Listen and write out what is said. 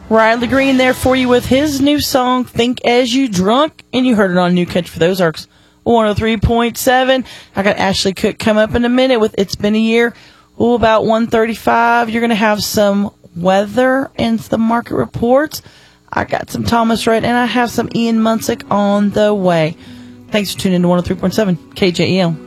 Riley Green there for you with his new song, Think As You Drunk, and you heard it on New Country for the Ozarks, 103.7. I got Ashley Cook come up in a minute with It's Been a Year. About 1:35, you're going to have some weather and some market reports. I got some Thomas Rhett, and I have some Ian Munsick on the way. Thanks for tuning in to 103.7 KJEL.